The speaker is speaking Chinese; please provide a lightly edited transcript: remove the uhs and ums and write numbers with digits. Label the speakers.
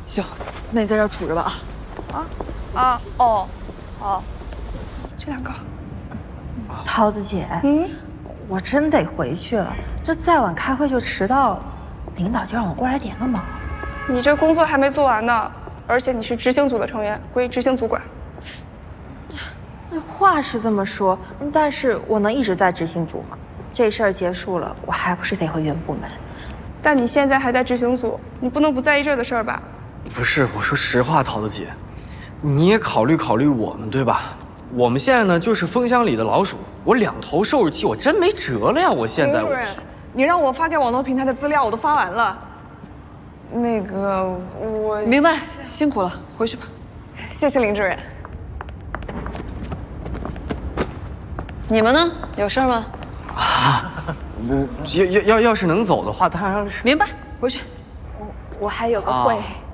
Speaker 1: 行，那你在这儿杵着吧啊。
Speaker 2: 哦，好，这2个。
Speaker 3: 桃子姐，我真得回去了，这再晚开会就迟到了。领导就让我过来点个忙。
Speaker 2: 你这工作还没做完呢，而且你是执行组的成员，归执行组管。
Speaker 3: 话是这么说，但是我能一直在执行组吗？这事儿结束了，我还不是得回原部门？
Speaker 2: 但你现在还在执行组，你不能不在意这儿的事儿吧？
Speaker 4: 不是，我说实话，桃子姐，你也考虑考虑我们，对吧？我们现在呢就是蜂箱里的老鼠，我2头受着气，我真没辙了呀！我现在。
Speaker 1: 林主任，你让我发给网络平台的资料我都发完了。那个我明白，辛苦了，回去吧。谢谢林主任。你们呢？有事吗？
Speaker 4: 我要是能走的话，当然是。
Speaker 1: 明白，回去。
Speaker 3: 我还有个会。